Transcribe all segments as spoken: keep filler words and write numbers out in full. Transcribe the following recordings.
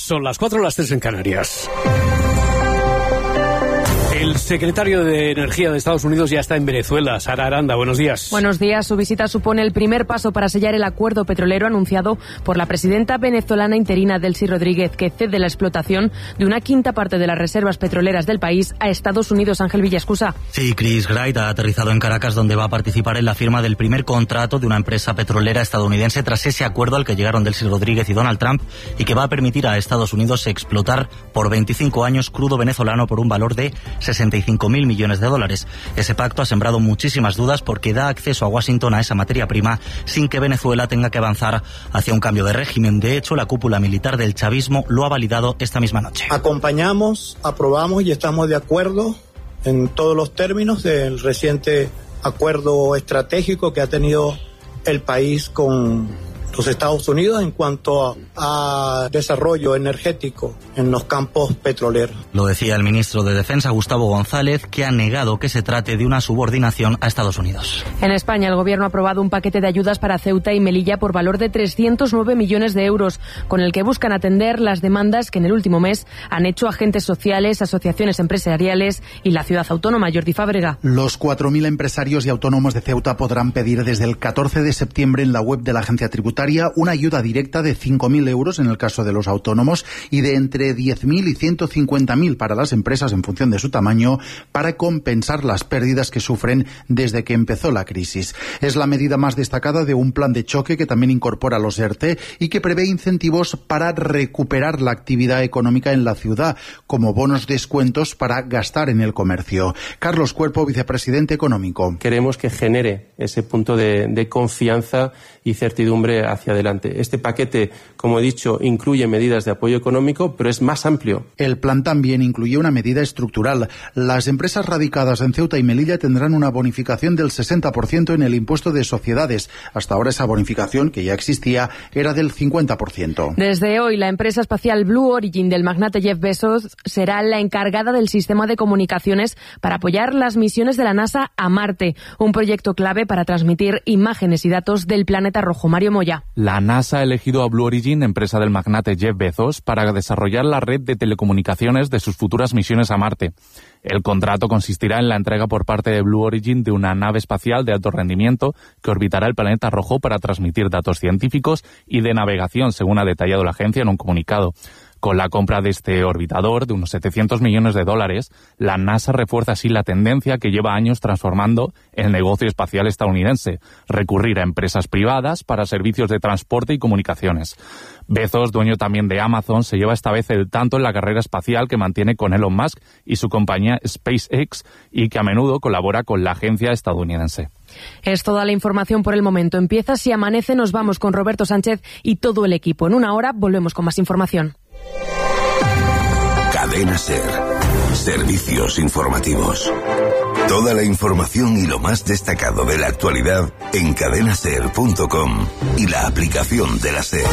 Son las cuatro, las tres en Canarias. El secretario de Energía de Estados Unidos ya está en Venezuela. Sara Aranda, buenos días. Buenos días. Su visita supone el primer paso para sellar el acuerdo petrolero anunciado por la presidenta venezolana interina Delcy Rodríguez, que cede la explotación de una quinta parte de las reservas petroleras del país a Estados Unidos. Ángel Villascusa. Sí, Chris Wright ha aterrizado en Caracas, donde va a participar en la firma del primer contrato de una empresa petrolera estadounidense tras ese acuerdo al que llegaron Delcy Rodríguez y Donald Trump y que va a permitir a Estados Unidos explotar por veinticinco años crudo venezolano por un valor de sesenta y cinco mil millones de dólares. Ese pacto ha sembrado muchísimas dudas porque da acceso a Washington a esa materia prima sin que Venezuela tenga que avanzar hacia un cambio de régimen. De hecho, la cúpula militar del chavismo lo ha validado esta misma noche. Acompañamos, aprobamos y estamos de acuerdo en todos los términos del reciente acuerdo estratégico que ha tenido el país con los Estados Unidos en cuanto a, a desarrollo energético en los campos petroleros. Lo decía el ministro de Defensa, Gustavo González, que ha negado que se trate de una subordinación a Estados Unidos. En España, el Gobierno ha aprobado un paquete de ayudas para Ceuta y Melilla por valor de trescientos nueve millones de euros, con el que buscan atender las demandas que en el último mes han hecho agentes sociales, asociaciones empresariales y la ciudad autónoma. Jordi Fábrega. Los cuatro mil empresarios y autónomos de Ceuta podrán pedir desde el catorce de septiembre en la web de la agencia tributaria una ayuda directa de cinco mil euros en el caso de los autónomos y de entre diez mil y ciento cincuenta mil para las empresas en función de su tamaño para compensar las pérdidas que sufren desde que empezó la crisis. Es la medida más destacada de un plan de choque que también incorpora los ERTE y que prevé incentivos para recuperar la actividad económica en la ciudad, como bonos descuentos para gastar en el comercio. Carlos Cuerpo, vicepresidente económico. Queremos que genere ese punto de, de confianza y certidumbre hacia adelante. Este paquete, como he dicho, incluye medidas de apoyo económico, pero es más amplio. El plan también incluye una medida estructural. Las empresas radicadas en Ceuta y Melilla tendrán una bonificación del sesenta por ciento en el impuesto de sociedades. Hasta ahora esa bonificación, que ya existía, era del cincuenta por ciento. Desde hoy, la empresa espacial Blue Origin del magnate Jeff Bezos será la encargada del sistema de comunicaciones para apoyar las misiones de la NASA a Marte, un proyecto clave para transmitir imágenes y datos del planeta rojo. Mario Moya. La NASA ha elegido a Blue Origin, empresa del magnate Jeff Bezos, para desarrollar la red de telecomunicaciones de sus futuras misiones a Marte. El contrato consistirá en la entrega por parte de Blue Origin de una nave espacial de alto rendimiento que orbitará el planeta rojo para transmitir datos científicos y de navegación, según ha detallado la agencia en un comunicado. Con la compra de este orbitador de unos setecientos millones de dólares, la NASA refuerza así la tendencia que lleva años transformando el negocio espacial estadounidense, recurrir a empresas privadas para servicios de transporte y comunicaciones. Bezos, dueño también de Amazon, se lleva esta vez el tanto en la carrera espacial que mantiene con Elon Musk y su compañía SpaceX y que a menudo colabora con la agencia estadounidense. Es toda la información por el momento. Empieza Si Amanece, nos vamos con Roberto Sánchez y todo el equipo. En una hora volvemos con más información. Cadena SER. Servicios informativos. Toda la información y lo más destacado de la actualidad en cadena ser punto com y la aplicación de la SER.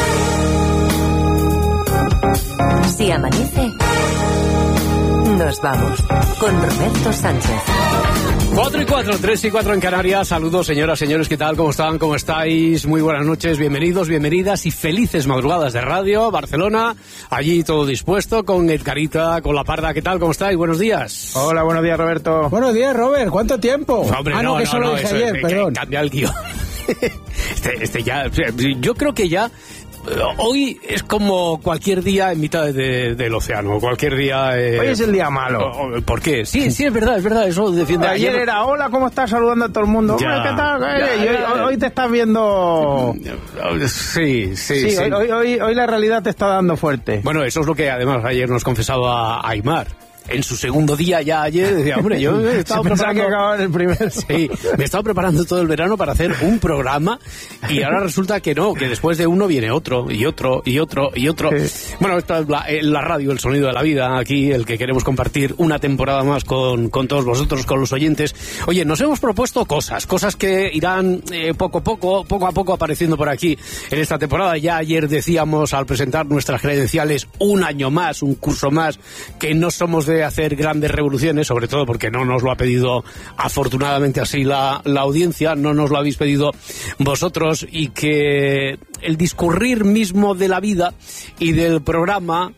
Si amanece, nos vamos con Roberto Sánchez. Cuatro y cuatro, tres y cuatro en Canarias. Saludos, señoras, señores, ¿qué tal? ¿Cómo están? ¿Cómo estáis? Muy buenas noches, bienvenidos, bienvenidas y felices madrugadas de radio. Barcelona, allí todo dispuesto, con Edgarita, con La Parda. ¿Qué tal? ¿Cómo estáis? Buenos días. Hola, buenos días, Roberto. Buenos días, Robert. ¿Cuánto tiempo? No, hombre, ah, no, no, que no, solo no, dije eso, ayer, eh, perdón. Cambia el guión. Este, este ya, yo creo que ya... Hoy es como cualquier día en mitad de, del océano, cualquier día... Eh, Hoy es el día malo. ¿Por qué? Sí, sí, es verdad, es verdad, eso defiende... Ayer, ayer era, hola, ¿cómo estás? Saludando a todo el mundo. Ya, Hombre, ¿qué tal? ya, y hoy, ya, hoy te estás viendo... Sí, sí, sí. sí. Hoy, hoy, hoy la realidad te está dando fuerte. Bueno, eso es lo que además ayer nos confesaba Aimar. En su segundo día ya ayer decía, hombre, yo he estado preparando... que acababa en el primer. Sí, me he estado preparando todo el verano para hacer un programa y ahora resulta que no, que después de uno viene otro y otro y otro y otro. Sí. Bueno, esta es la, la radio, el sonido de la vida, aquí el que queremos compartir una temporada más con, con todos vosotros, con los oyentes. Oye, nos hemos propuesto cosas, cosas que irán eh, poco a poco, poco a poco apareciendo por aquí en esta temporada. Ya ayer decíamos al presentar nuestras credenciales un año más, un curso más, que no somos de de hacer grandes revoluciones, sobre todo porque no nos lo ha pedido afortunadamente así la, la audiencia, no nos lo habéis pedido vosotros, y que el discurrir mismo de la vida y del programa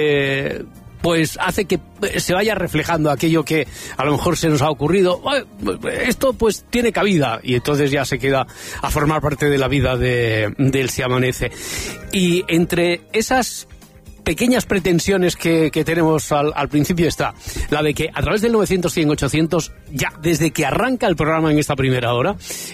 eh, pues hace que se vaya reflejando aquello que a lo mejor se nos ha ocurrido. Esto pues tiene cabida, y entonces ya se queda a formar parte de la vida de, del Se Amanece. Y entre esas pequeñas pretensiones que, que tenemos al, al principio está la de que a través del novecientos, cien, ochocientos, ya desde que arranca el programa en esta primera hora,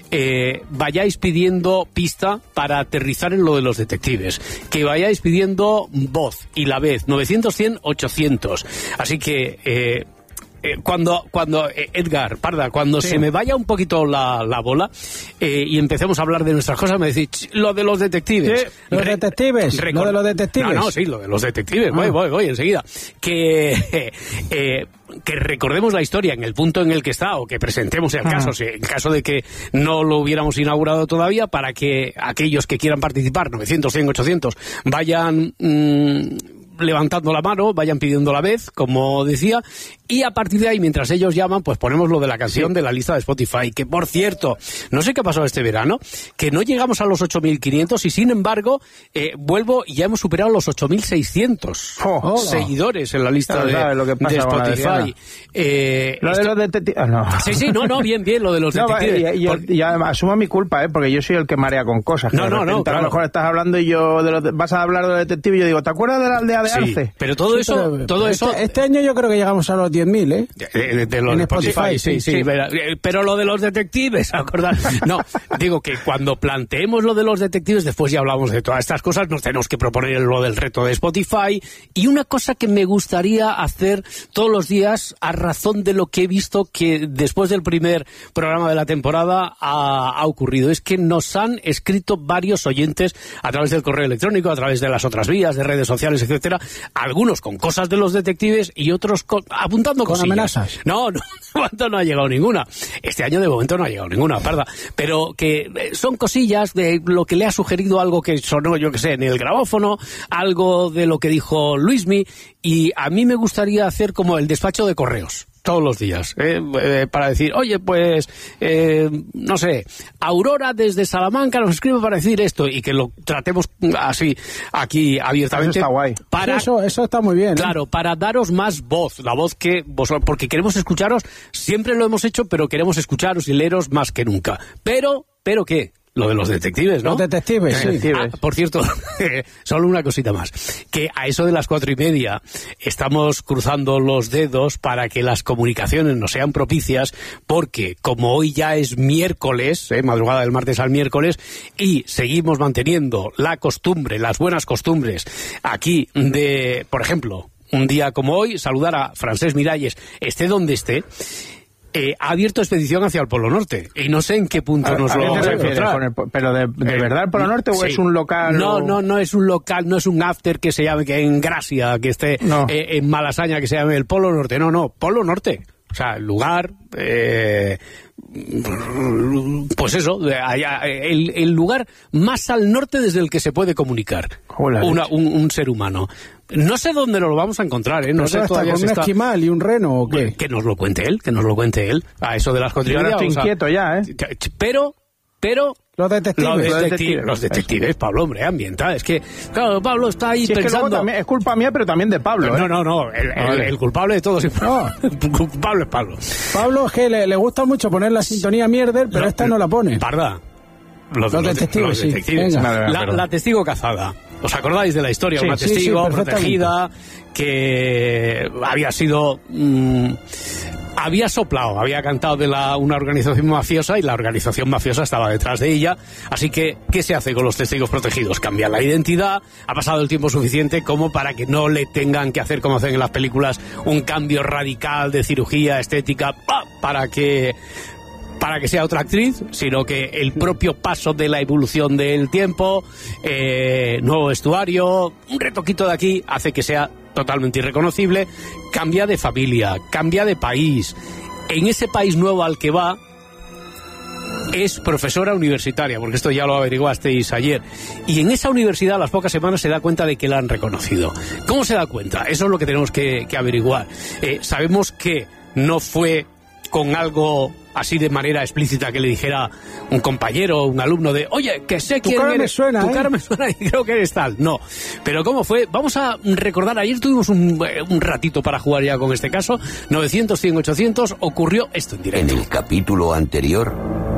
eh, vayáis pidiendo pista para aterrizar en lo de los detectives, que vayáis pidiendo voz y la vez, novecientos, cien, ochocientos. Así que eh, Eh, cuando, cuando eh, Edgar, Parda, cuando sí. se me vaya un poquito la, la bola eh, y empecemos a hablar de nuestras cosas, me decís, lo de los detectives. Sí, los Re detectives, record... lo de los detectives. No, no, sí, lo de los detectives, ah. voy, voy, voy, enseguida. Que... Eh, eh, que recordemos la historia en el punto en el que está, o que presentemos el caso, si, en caso de que no lo hubiéramos inaugurado todavía, para que aquellos que quieran participar, novecientos, cien, ochocientos, vayan mmm, levantando la mano, vayan pidiendo la vez, como decía, y a partir de ahí, mientras ellos llaman, pues ponemos lo de la canción sí. de la lista de Spotify, que por cierto, no sé qué ha pasado este verano, que no llegamos a los ocho mil quinientos y sin embargo, eh, vuelvo y ya hemos superado los ocho mil seiscientos oh, seguidores en la lista de, lo que pasa de Spotify. Eh, lo de los detectives... No. Sí, sí, no, no, bien, bien, lo de los no, detectives. Y, y, por... y asumo mi culpa, ¿eh? Porque yo soy el que marea con cosas. No, no, no. Claro. A lo mejor estás hablando y yo de los, vas a hablar de los detectives y yo digo, ¿te acuerdas de la aldea de sí, Arce? Pero todo sí, eso... Pero, todo este, eso... este año yo creo que llegamos a los diez mil, ¿eh? De, de, de los en de Spotify, Spotify, sí, sí. sí. sí. Pero, pero lo de los detectives, ¿acordar? No, digo que cuando planteemos lo de los detectives, después ya hablamos de todas estas cosas, nos tenemos que proponer lo del reto de Spotify. Y una cosa que me gustaría hacer todos los días, a razón de lo que he visto que después del primer programa de la temporada ha, ha ocurrido, es que nos han escrito varios oyentes a través del correo electrónico, a través de las otras vías, de redes sociales, etcétera, algunos con cosas de los detectives y otros con, apuntando con cosillas. amenazas. No, no, de momento no ha llegado ninguna. Este año de momento no ha llegado ninguna, Parda. Pero que son cosillas de lo que le ha sugerido, algo que sonó, yo que sé, en el grabófono, algo de lo que dijo Luismi, y a mí me gustaría hacer como el despacho de correos. Todos los días, ¿eh? Eh, para decir, oye, pues, eh, no sé, Aurora desde Salamanca nos escribe para decir esto, y que lo tratemos así, aquí, abiertamente. Eso está guay. Para, sí, eso, eso está muy bien. Claro, ¿eh? Para daros más voz, la voz que vosotros, porque queremos escucharos, siempre lo hemos hecho, pero queremos escucharos y leeros más que nunca. Pero, ¿pero qué? Lo de los detectives, ¿no? Los detectives, sí. Ah, por cierto, solo una cosita más. Que a eso de las cuatro y media estamos cruzando los dedos para que las comunicaciones nos sean propicias, porque como hoy ya es miércoles, ¿eh? madrugada del martes al miércoles, y seguimos manteniendo la costumbre, las buenas costumbres aquí de, por ejemplo, un día como hoy, saludar a Francesc Miralles, esté donde esté. Eh, ha abierto expedición hacia el Polo Norte y no sé en qué punto a, nos a lo vamos a encontrar. El, pero de, de eh, verdad el Polo Norte o sí. es un local? No, o... no, no es un local, no es un after que se llame que en Gracia, que esté no. eh, en Malasaña, que se llame el Polo Norte. No, no, Polo Norte. O sea, el lugar, eh, pues eso, allá, el, el lugar más al norte desde el que se puede comunicar una, un, un ser humano. No sé dónde lo vamos a encontrar, ¿eh? No sé todavía con si un está... esquimal y un reno o qué. Que nos lo cuente él, que nos lo cuente él. A eso de las contribuciones. Yo ahora estoy inquieto ya, ¿eh? Pero, pero... Los detectives. Los detectives, detectives, los detectives Pablo, hombre, ambiental. Es que, claro, Pablo está ahí sí, pensando... Es, que también, es culpa mía, pero también de Pablo, ¿eh? No, no, no, el, el, el culpable de todo es no. El culpable es Pablo. Pablo es que le, le gusta mucho poner la sintonía mierder, pero no, esta no la pone. Parda. Los, los, los detectives, los detectives. Sí. La, la, la testigo cazada. ¿Os acordáis de la historia? Sí, Una testigo sí, sí, protegida que había sido... Mmm, había soplado, había cantado de la, una organización mafiosa y la organización mafiosa estaba detrás de ella. Así que, ¿qué se hace con los testigos protegidos? Cambiar la identidad. Ha pasado el tiempo suficiente como para que no le tengan que hacer, como hacen en las películas, un cambio radical de cirugía estética para que... para que sea otra actriz, sino que el propio paso de la evolución del tiempo, eh, nuevo vestuario, un retoquito de aquí hace que sea totalmente irreconocible, cambia de familia, cambia de país. En ese país nuevo al que va, es profesora universitaria, porque esto ya lo averiguasteis ayer. Y en esa universidad a las pocas semanas se da cuenta de que la han reconocido. ¿Cómo se da cuenta? Eso es lo que tenemos que, que averiguar. Eh, sabemos que no fue con algo así de manera explícita que le dijera un compañero, un alumno de, oye, que sé quién eres. Tu cara me suena, Tu ¿eh? cara me suena y creo que eres tal. No. Pero ¿cómo fue? Vamos a recordar, ayer tuvimos un, un ratito para jugar ya con este caso. novecientos, cien, ochocientos, ocurrió esto en directo. En el capítulo anterior...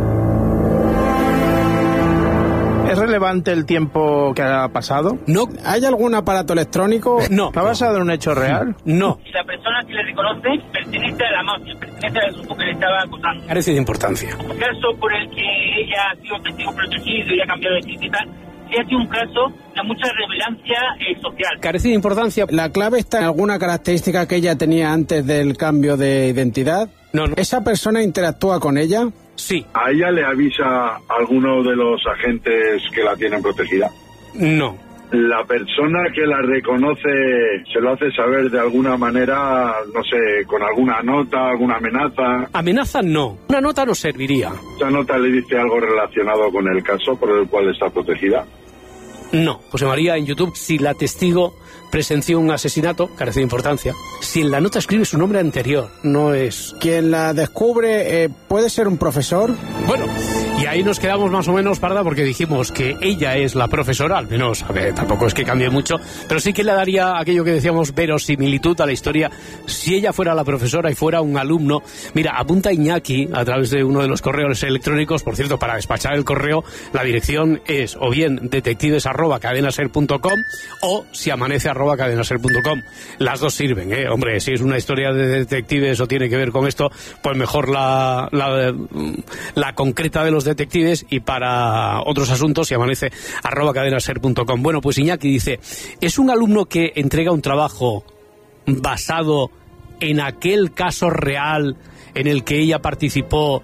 ¿Es relevante el tiempo que ha pasado? No. ¿Hay algún aparato electrónico? No. ¿Está basado en un hecho real? No. La persona que le reconoce pertenece a la mafia, pertenece al grupo que le estaba acusando. Carece de importancia. Un caso por el que ella ha sido testigo protegido y ha cambiado de sitio y tal, sí ha sido un caso de mucha relevancia eh, social. Carece de importancia. ¿La clave está en alguna característica que ella tenía antes del cambio de identidad? No, no. ¿Esa persona interactúa con ella? Sí. ¿A ella le avisa alguno de los agentes que la tienen protegida? No. ¿La persona que la reconoce se lo hace saber de alguna manera, no sé, con alguna nota, alguna amenaza? Amenaza no. Una nota nos serviría. ¿Esa nota le dice algo relacionado con el caso por el cual está protegida? No. José María, en YouTube, si la testigo presenció un asesinato, carece de importancia. Si en la nota escribe su nombre anterior, no es... Quien la descubre, eh, ¿puede ser un profesor? Bueno, y ahí nos quedamos más o menos, Parda, porque dijimos que ella es la profesora, al menos, a ver, tampoco es que cambie mucho, pero sí que le daría aquello que decíamos, verosimilitud a la historia, si ella fuera la profesora y fuera un alumno. Mira, apunta Iñaki a través de uno de los correos electrónicos, por cierto, para despachar el correo, la dirección es o bien detectives arroba cadenaser punto com o si amanece arroba cadenaser punto com. Las dos sirven, ¿eh? Hombre, si es una historia de detectives o tiene que ver con esto, pues mejor la, la, la concreta de los detectives, y para otros asuntos si amanece arroba cadenaser punto com. Bueno, pues Iñaki dice, es un alumno que entrega un trabajo basado en aquel caso real en el que ella participó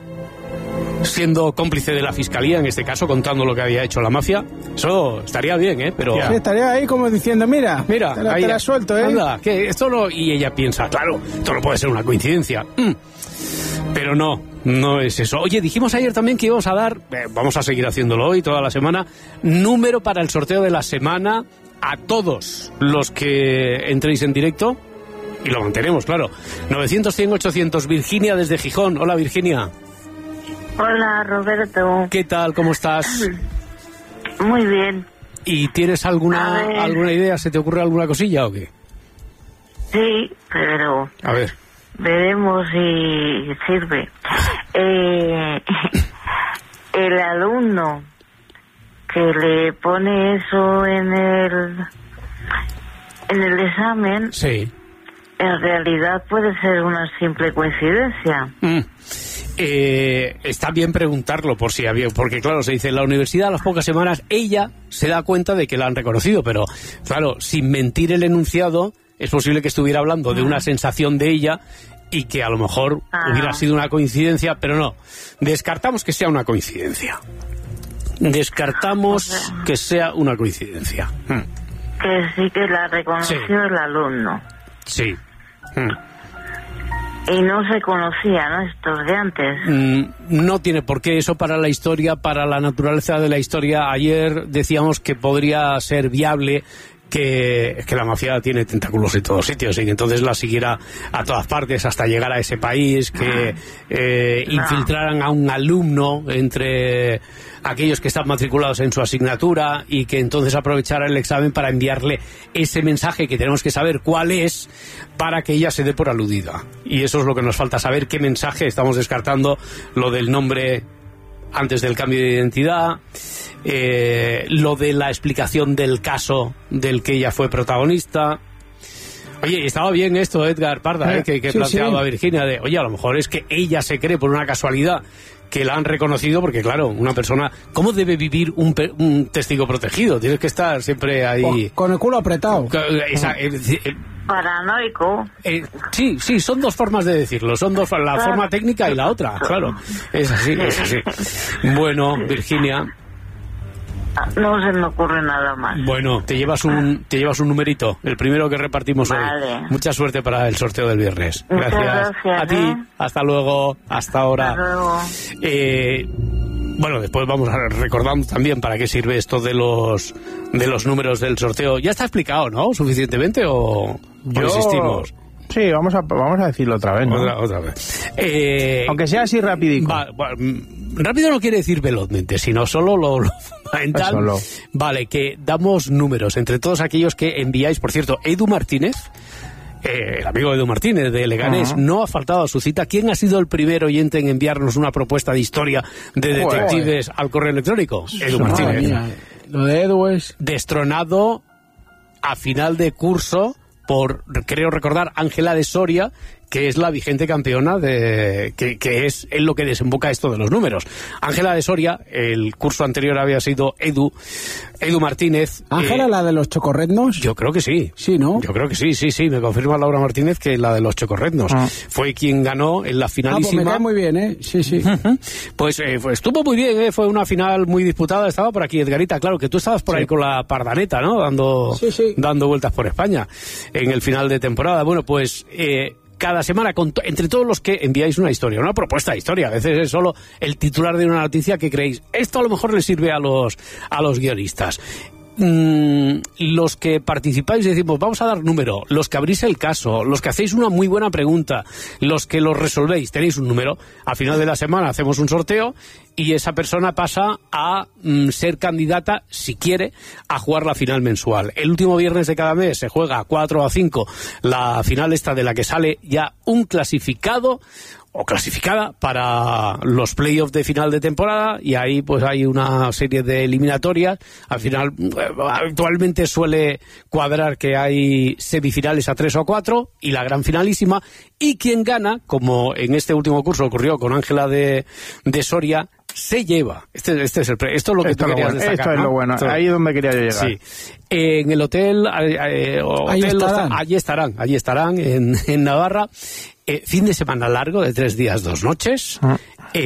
siendo cómplice de la fiscalía, en este caso, contando lo que había hecho la mafia. Eso estaría bien, ¿eh? Pero... Sí, estaría ahí como diciendo, mira, mira, te la, ahí, te la suelto, ¿eh? Anda, que esto no... Y ella piensa, claro, esto no puede ser una coincidencia. Mm. Pero no, no es eso. Oye, dijimos ayer también que íbamos a dar, eh, vamos a seguir haciéndolo hoy, toda la semana, número para el sorteo de la semana a todos los que entréis en directo, y lo mantenemos, claro. novecientos, cien, ochocientos, Virginia desde Gijón. Hola, Virginia. Hola, Roberto. ¿Qué tal? ¿Cómo estás? Muy bien. ¿Y tienes alguna alguna idea? ¿Se te ocurre alguna cosilla o qué? Sí, pero... A ver. Veremos si sirve. Eh, el alumno que le pone eso en el en el examen, sí, en realidad puede ser una simple coincidencia. Mm. Eh, está bien preguntarlo por si había, porque claro, se dice en la universidad a las pocas semanas ella se da cuenta de que la han reconocido, pero claro, sin mentir el enunciado, es posible que estuviera hablando de una sensación de ella y que a lo mejor ah. hubiera sido una coincidencia, pero no. Descartamos que sea una coincidencia. Descartamos o sea, que sea una coincidencia. Hmm. Que sí que la reconoció sí. el alumno. Sí. Hmm. Y no se conocía, ¿no? Estos de antes. Mm, no tiene por qué. Eso para la historia, para la naturaleza de la historia. Ayer decíamos que podría ser viable que, que la mafia tiene tentáculos en todos sitios y que entonces la siguiera a todas partes hasta llegar a ese país, que eh, no. infiltraran a un alumno entre aquellos que están matriculados en su asignatura y que entonces aprovechara el examen para enviarle ese mensaje que tenemos que saber cuál es para que ella se dé por aludida. Y eso es lo que nos falta saber, qué mensaje. Estamos descartando lo del nombre antes del cambio de identidad, eh, lo de la explicación del caso del que ella fue protagonista. Oye, estaba bien esto, Edgar Parda, eh, que, que sí, planteaba sí. Virginia, de, oye, a lo mejor es que ella se cree por una casualidad que la han reconocido, porque claro, una persona, ¿cómo debe vivir un, un testigo protegido? Tienes que estar siempre ahí... Con el culo apretado. Esa, el, el, Paranoico. Eh, sí, sí, son dos formas de decirlo, son dos, la claro. forma técnica y la otra, claro. Es así, es así. Bueno, Virginia, No se me ocurre nada más. Bueno, te llevas un te llevas un numerito, el primero que repartimos vale. hoy. Mucha suerte para el sorteo del viernes. Muchas Gracias. gracias A ti. ¿eh? Hasta luego. Hasta ahora. Hasta luego. Eh, bueno, después vamos a recordando también para qué sirve esto de los de los números del sorteo. Ya está explicado, ¿no? ¿Suficientemente o, Yo... o insistimos? Sí, vamos a, vamos a decirlo otra vez, ¿no? Otra, otra vez. Eh, Aunque sea así rapidito. Va, va, rápido no quiere decir velozmente, sino solo lo, lo fundamental. Solo. Vale, que damos números entre todos aquellos que enviáis. Por cierto, Edu Martínez, eh, el amigo Edu Martínez de Leganés, uh-huh. no ha faltado a su cita. ¿Quién ha sido el primer oyente en enviarnos una propuesta de historia de detectives Joder. al correo electrónico? Edu Madre Martínez. Mía. Lo de Edu es... Destronado a final de curso por, creo recordar, Ángela de Soria, que es la vigente campeona de que, que es en lo que desemboca esto de los números. Ángela de Soria, el curso anterior había sido Edu, Edu Martínez. ¿Ángela, eh, la de los chocorretnos? Yo creo que sí. Sí, ¿no? Yo creo que sí, sí, sí. Me confirma Laura Martínez que la de los chocorretnos. Ah. Fue quien ganó en la finalísima. Ah, pues me cae muy bien, ¿eh? Sí, sí. Uh-huh. Pues eh, estuvo muy bien, ¿eh? Fue una final muy disputada. Estaba por aquí Edgarita, claro, que tú estabas por sí. ahí con la Pardaneta, ¿no? Dando, sí, sí. dando vueltas por España en el final de temporada. Bueno, pues... Eh, cada semana, con to- entre todos los que enviáis una historia, una propuesta de historia, a veces es solo el titular de una noticia que creéis, esto a lo mejor le sirve a los, a los guionistas. Mm, los que participáis decimos, vamos a dar número, los que abrís el caso, los que hacéis una muy buena pregunta, los que lo resolvéis, tenéis un número, al final de la semana hacemos un sorteo y esa persona pasa a mm, ser candidata, si quiere, a jugar la final mensual. El último viernes de cada mes se juega a cuatro o a cinco la final esta de la que sale ya un clasificado o clasificada para los playoffs de final de temporada, y ahí pues hay una serie de eliminatorias. Al final habitualmente suele cuadrar que hay semifinales a tres o cuatro y la gran finalísima, y quien gana, como en este último curso ocurrió con Ángela de, de Soria, se lleva. Este, este es el pre- esto es lo que esto tú querías bueno. destacar, Esto es ¿no? lo bueno. Esto... Ahí es donde quería yo llegar. Sí. En el hotel, eh, hotel allí estarán. Los, allí estarán, allí estarán en, en Navarra. Eh, fin de semana largo de tres días, dos noches, ah.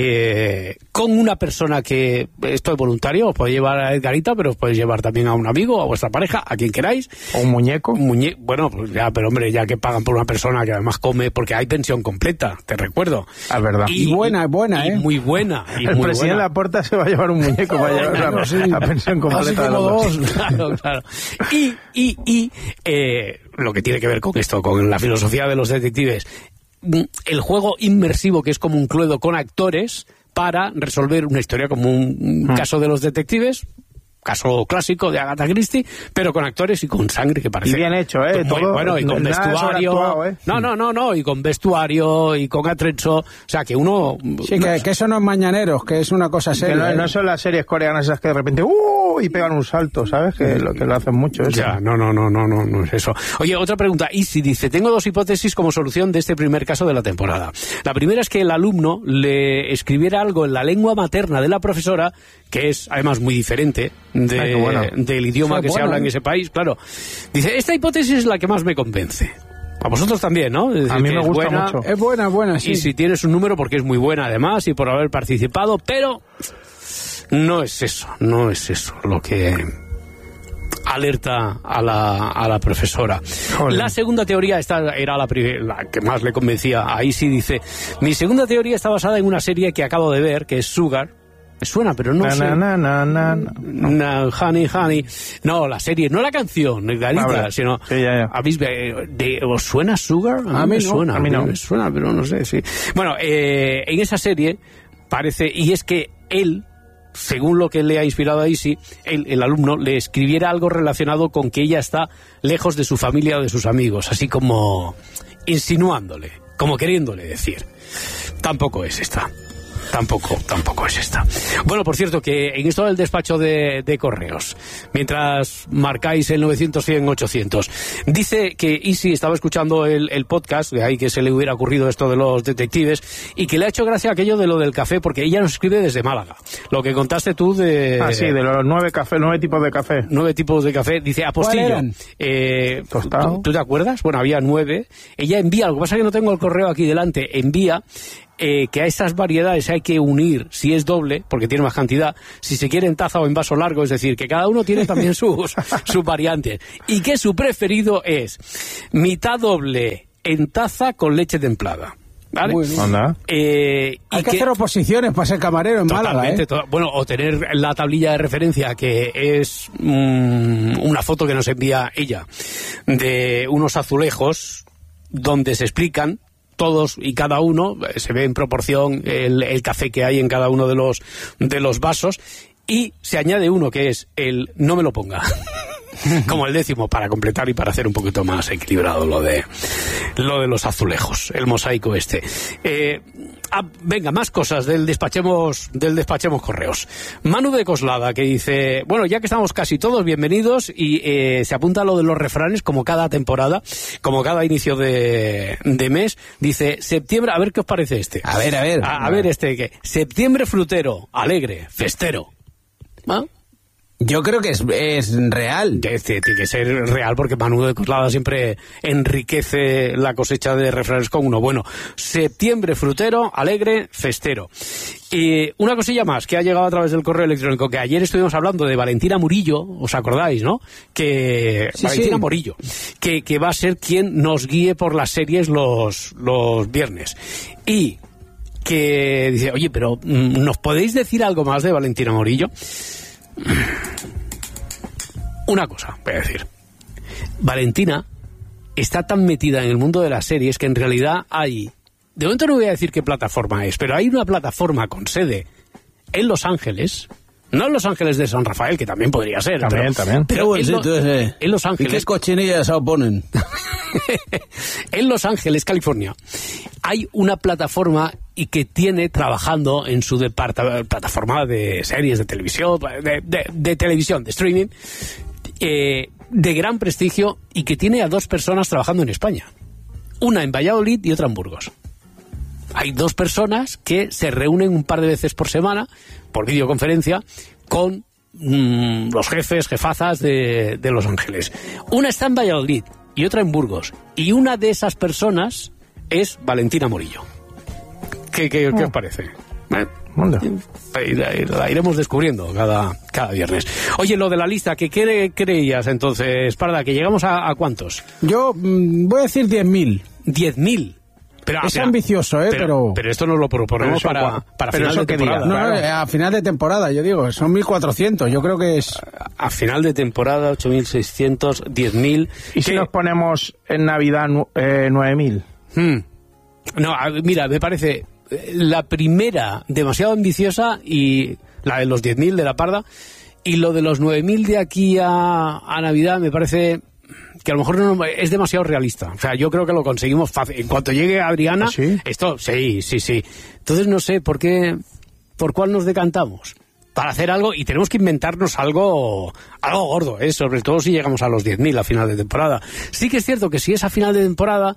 eh, con una persona que, esto es voluntario, os podéis llevar a Edgarita, pero os podéis llevar también a un amigo, a vuestra pareja, a quien queráis. O un muñeco. Un muñe- bueno, pues ya, pero hombre, ya que pagan por una persona que además come, porque hay pensión completa, te recuerdo. Es verdad. Y, y buena, es buena, y ¿eh? Muy buena. Y el muy presidente buena. Laporta se va a llevar un muñeco para llevar la, sí. la pensión completa de los dos. Claro, claro. Y, y, y eh, lo que tiene que ver con esto, con la filosofía de los detectives, el juego inmersivo, que es como un Cluedo con actores para resolver una historia como un ah. caso de los detectives, caso clásico de Agatha Christie, pero con actores y con sangre, que parece. Y bien hecho, ¿eh? Muy, Todo, bueno, y con vestuario. ¿eh? No, no, no, no, y con vestuario y con atrecho. O sea, que uno. Sí, que, que eso no es Mañaneros, que es una cosa seria. Que no, ¿eh? no son las series coreanas esas que de repente ¡uh! Y pegan un salto, ¿sabes? Que lo, que lo hacen mucho eso. Ya, no, no, no, no, no, no es eso. Oye, otra pregunta. Y si dice, tengo dos hipótesis como solución de este primer caso de la temporada. La primera es que el alumno le escribiera algo en la lengua materna de la profesora, que es además muy diferente de, Ay, bueno. del idioma Eso que es se bueno, habla ¿eh? en ese país. Claro. Dice, esta hipótesis es la que más me convence. A vosotros también, ¿no? Es decir, a mí que me es gusta buena, mucho. Es buena, buena, sí. Y si tienes un número, porque es muy buena además y por haber participado, pero no es eso, no es eso lo que alerta a la, a la profesora. Joder. La segunda teoría, esta era la, la que más le convencía. Ahí sí dice, mi segunda teoría está basada en una serie que acabo de ver, que es Sugar. Me suena, pero no na, sé. Na, na, na, na, no. Honey, honey. No, la serie, no la canción, Garita, sino... Sí, ya, ya. ¿Habéis, de, ¿Os suena Sugar? A, a mí me no, suena, a mí no. Me suena, pero no sé, sí. Bueno, eh, en esa serie parece, y es que él, según lo que le ha inspirado a Isi, él, el alumno, le escribiera algo relacionado con que ella está lejos de su familia o de sus amigos, así como insinuándole, como queriéndole decir. Tampoco es esta. Tampoco, tampoco es esta. Bueno, por cierto, que en esto del despacho de, de correos, mientras marcáis el novecientos, cien, ochocientos, dice que Isi estaba escuchando el, el podcast, de ahí que se le hubiera ocurrido esto de los detectives, y que le ha hecho gracia aquello de lo del café, porque ella nos escribe desde Málaga. Lo que contaste tú de... Ah, sí, de los nueve cafés, nueve tipos de café. Nueve tipos de café. Dice, apostillo. ¿Cuál eran? Eh, Tostado. ¿tú, ¿Tú te acuerdas? Bueno, había nueve. Ella envía, lo que pasa es que no tengo el correo aquí delante, envía eh, que a esas variedades hay que unir, si es doble, porque tiene más cantidad, si se quiere en taza o en vaso largo, es decir, que cada uno tiene también sus, sus variantes. Y que su preferido es mitad doble en taza con leche templada. ¿Vale? Bueno, eh, Hay y que, que hacer oposiciones para ser camarero en Málaga, ¿eh? to- bueno, o tener la tablilla de referencia, que es mm, una foto que nos envía ella, de unos azulejos donde se explican todos y cada uno, se ve en proporción el, el café que hay en cada uno de los, de los vasos, y se añade uno que es el no me lo ponga. Como el décimo, para completar y para hacer un poquito más equilibrado lo de lo de los azulejos, el mosaico este. Eh, ah, venga, más cosas del despachemos del despachemos correos. Manu de Coslada, que dice, bueno, ya que estamos casi todos, bienvenidos, y eh, se apunta a lo de los refranes, como cada temporada, como cada inicio de, de mes. Dice, septiembre, a ver qué os parece este. A ver, a ver. A, a ver este, que septiembre frutero, alegre, festero. ¿Ah? Yo creo que es, es real. Este tiene que ser real, porque Manu de Coslada siempre enriquece la cosecha de refranes con uno. Bueno, septiembre frutero, alegre, festero. Y una cosilla más que ha llegado a través del correo electrónico, que ayer estuvimos hablando de Valentina Murillo, ¿os acordáis, no? Que Sí, Valentina sí. Murillo, que, que va a ser quien nos guíe por las series los, los viernes. Y que dice, oye, pero mm, ¿nos podéis decir algo más de Valentina Murillo? Una cosa, voy a decir. Valentina está tan metida en el mundo de las series que en realidad hay... De momento no voy a decir qué plataforma es, pero hay una plataforma con sede en Los Ángeles, no en Los Ángeles de San Rafael, que también podría ser. También, pero, también. Pero Qué buen en, lo- sitio ese. en Los ¿Y Ángeles... qué cochinillas se oponen? en Los Ángeles, California, hay una plataforma y que tiene trabajando en su departa- plataforma de series de televisión, de, de- de televisión, de streaming, eh, de gran prestigio, y que tiene a dos personas trabajando en España. Una en Valladolid y otra en Burgos. Hay dos personas que se reúnen un par de veces por semana, por videoconferencia, con mm, los jefes, jefazas de, de Los Ángeles. Una está en Valladolid y otra en Burgos. Y una de esas personas es Valentina Murillo. ¿Qué, qué, qué os parece? ¿Eh? La, la iremos descubriendo cada, cada viernes. Oye, lo de la lista, ¿qué cre- creías entonces, Parda? ¿Que llegamos a, a cuántos? Yo mm, voy a decir diez mil. ¿diez mil? Pero, Es ambicioso, ¿eh? Pero... pero esto nos lo proponemos Pero eso para, cua- para pero final eso de qué temporada. día. No, no, Claro. a final de temporada, yo digo, son mil cuatrocientos, yo creo que es... A final de temporada, ocho mil seiscientos, diez mil. ¿Y si ¿Qué? nos ponemos en Navidad nu- eh, nueve mil? Hmm. No, a- mira, me parece eh, la primera demasiado ambiciosa, y la de los diez mil de la Parda, y lo de los nueve mil de aquí a, a Navidad me parece que a lo mejor no, es demasiado realista. O sea, yo creo que lo conseguimos fácil. En cuanto llegue Adriana, ¿Sí? esto, sí, sí, sí. Entonces no sé por qué, por cuál nos decantamos para hacer algo, y tenemos que inventarnos algo algo gordo, ¿eh? Sobre todo si llegamos a los diez mil a final de temporada. Sí que es cierto que si es a final de temporada,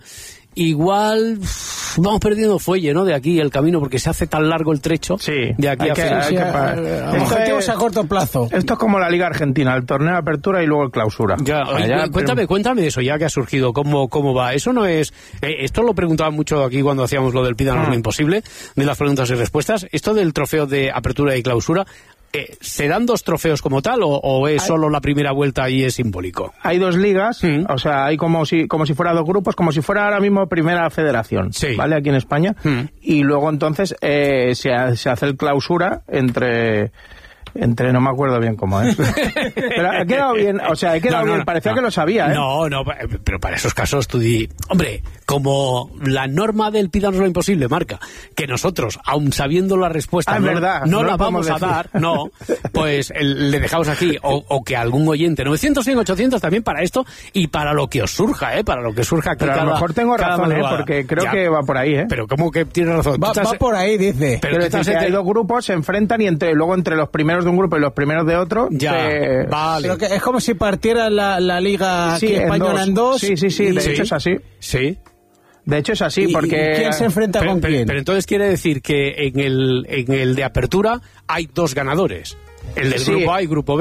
igual uff, vamos perdiendo fuelle, ¿no? De aquí el camino, porque se hace tan largo el trecho. Sí, de aquí hay a que- final. hay que pa- Esto Objetivos es- a corto plazo. Esto es como la Liga Argentina, el torneo de apertura y luego el clausura. Ya, oye, Allá, cu- cuéntame, cuéntame eso ya que ha surgido, cómo, cómo va. Eso no es, eh, esto lo preguntaban mucho aquí cuando hacíamos lo del Pídanos Ah. lo imposible, de las preguntas y respuestas. Esto del trofeo de apertura y clausura, eh, ¿se dan dos trofeos como tal, o, o es Hay- solo la primera vuelta y es simbólico? Hay dos ligas, Mm. o sea, hay como si como si fuera dos grupos, como si fuera ahora mismo primera federación, Sí. ¿vale? Aquí en España. Mm. Y luego entonces eh, se, ha- se hace el clausura entre... Entre, no me acuerdo bien cómo es. Pero ha quedado bien, o sea, ha quedado No, no, bien, no, parecía no. que lo sabía, ¿eh? No, no, pa- pero para esos casos tú di... Hombre, como la norma del Pídanos lo imposible marca que nosotros, aun sabiendo la respuesta, Ah, es no, verdad, no no la lo podemos vamos a decir. dar, no, pues el- le dejamos aquí, o, o que algún oyente, novecientos, cien, ochocientos también para esto, y para lo que os surja, ¿eh? Para lo que surja aquí Pero a lo cada- mejor tengo cada razón, ¿eh? madrugada. Porque creo Ya, que va por ahí, ¿eh? Pero ¿cómo que tienes razón? Va, Tú estás- va por ahí, dice. Pero Quiero tú decir estás que hay entre- dos grupos, se enfrentan y entre luego entre los primeros de un grupo y los primeros de otro... Ya, se- vale. Pero que es como si partiera la, la liga Sí, aquí en española dos. en dos. Sí, sí, sí, de y- hecho es así. Sí. De hecho es así, ¿Y- y porque... quién se enfrenta Pero, con pero- quién? pero entonces quiere decir que en el, en el de apertura hay dos ganadores. El del Sí. grupo A y grupo B.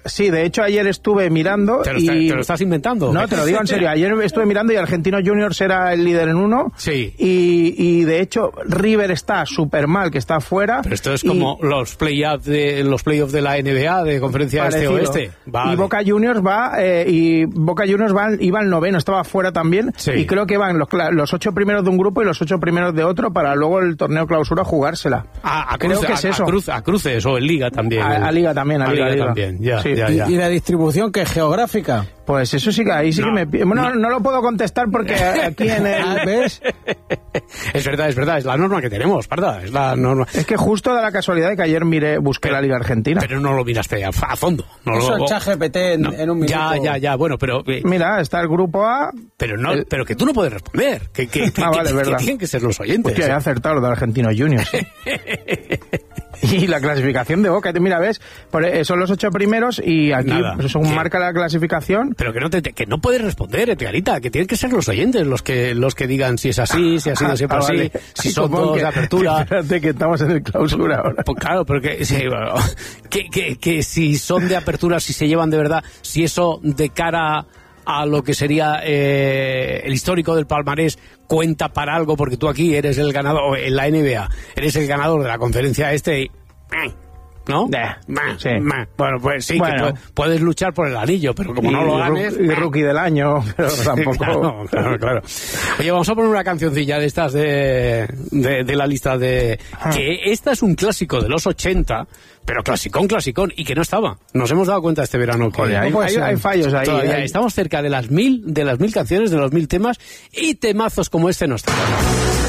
Sí, de hecho ayer estuve mirando ¿Te lo, y... está, ¿Te lo estás inventando? No, te lo digo en serio. Ayer estuve mirando y Argentinos Juniors era el líder en uno. Sí. Y, y de hecho River está súper mal, que está fuera. Pero esto es y... como los play-offs de, los play-offs de la N B A, de conferencia este-oeste. Vale. Y Boca Juniors va, eh, y Boca Juniors va, iba al noveno, estaba fuera también. Sí. Y creo que van los, los ocho primeros de un grupo y los ocho primeros de otro para luego el torneo clausura jugársela. A, a, creo cruce, que es a, eso. A, cruz, a cruces o en Liga también. A, a Liga también, a, a Liga, Liga, Liga también. Ya, sí. ya, ya. ¿Y, ¿Y la distribución que es geográfica? Pues eso sí que ahí sí no, que me... Bueno, no. no lo puedo contestar porque aquí en el... ¿Ves? Es verdad, es verdad, es la norma que tenemos, Parda, es la norma. Es que justo da la casualidad de que ayer miré, busqué pero, la Liga Argentina. Pero no lo miraste a, a fondo. No Eso lo, es ChatGPT en, no, en un minuto. Ya, ya, ya, bueno, pero... Eh, Mira, está el grupo A... Pero no, el... pero que tú no puedes responder, que, que, que, ah, vale, que, verdad. que tienen que ser los oyentes. Hostia, he acertado lo de Argentinos Juniors. Y la clasificación de Boca, mira, ves, son los ocho primeros y aquí pues, según marca la clasificación. Pero que no te, que no puedes responder, Edgarita, que tienen que ser los oyentes los que los que digan si es así, si ha sido siempre ah, así, vale. si son todos de apertura. Espérate que estamos en el clausura ahora. Pues claro, porque sí, bueno, que, que, que si son de apertura, si se llevan de verdad, si eso de cara a lo que sería eh, el histórico del palmarés cuenta para algo, porque tú aquí eres el ganador, en la N B A, eres el ganador de la conferencia este y... ¿no? Eh, sí. Bueno, pues sí, bueno. que puedes luchar por el anillo, pero como y, no lo ganes... Y rookie del año, pero tampoco... claro, claro, claro. Oye, vamos a poner una cancioncilla de estas de, de, de la lista de... Ah. Que esta es un clásico de los ochenta, pero clasicón, clasicón, y que no estaba. Nos hemos dado cuenta este verano que... Oye, hay, hay, hay fallos ahí. Todavía hay... estamos cerca de las mil, de las mil canciones, de los mil temas, y temazos como este no están.